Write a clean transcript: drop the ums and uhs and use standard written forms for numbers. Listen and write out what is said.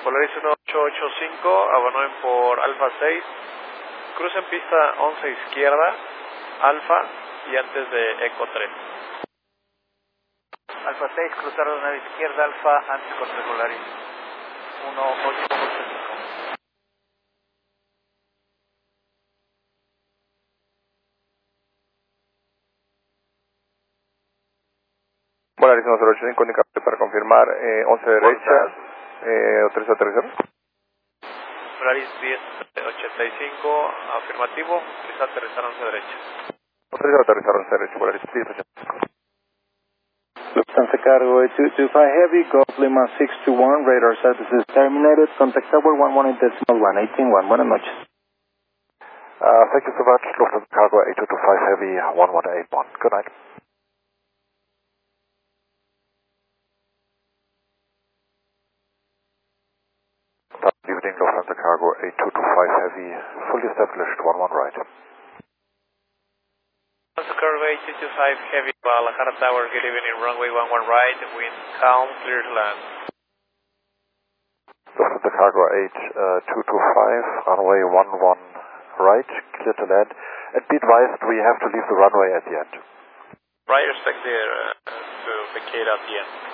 Polaris 1885, abandonen por Alfa 6, cruza en pista 11 izquierda, Alfa y antes de Eco 3. Alfa 6, cruzar la nave izquierda, Alfa, antes contra Polaris 1885. Polaris 1085, indicable para confirmar, 11 derecha, o 3 aterrizar. Polaris 1085, afirmativo, 3 aterrizar 11 derecha. O 3 aterrizar 11 derecha, Polaris 1085. Lufthansa Cargo 8225 Heavy, Golf Lima 621, radar services terminated, contact tower 11.1, buenas noches. Thank you so much, Lufthansa Cargo 8225 Heavy, 1181, good night. Good evening, Lufthansa Cargo 8225 Heavy, fully established, 11 right. Lufthansa Cargo 8225 Heavy, Guadalajara Tower, good evening, runway 11 right, wind calm, clear to land. Lufthansa Cargo 8225, runway 11 right, clear to land. And be advised, we have to leave the runway at the end. Right, expect to vacate at the end.